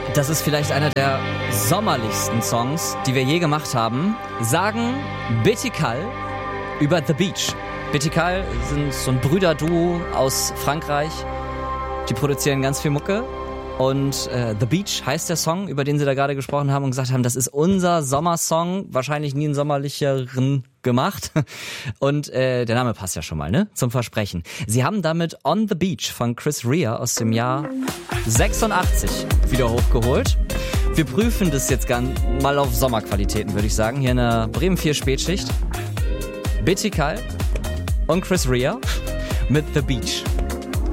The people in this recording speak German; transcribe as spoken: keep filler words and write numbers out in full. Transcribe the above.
Das ist vielleicht einer der sommerlichsten Songs, die wir je gemacht haben. Sagen Betical über The Beach. Betical sind so ein Brüderduo aus Frankreich. Die produzieren ganz viel Mucke. Und äh, The Beach heißt der Song, über den sie da gerade gesprochen haben und gesagt haben, das ist unser Sommersong, wahrscheinlich nie einen sommerlicheren gemacht. Und äh, der Name passt ja schon mal, ne? Zum Versprechen. Sie haben damit On the Beach von Chris Rea aus dem Jahr sechsundachtzig wieder hochgeholt. Wir prüfen das jetzt ganz mal auf Sommerqualitäten, würde ich sagen, hier in der Bremen vier Spätschicht. Betical und Chris Rea mit The Beach.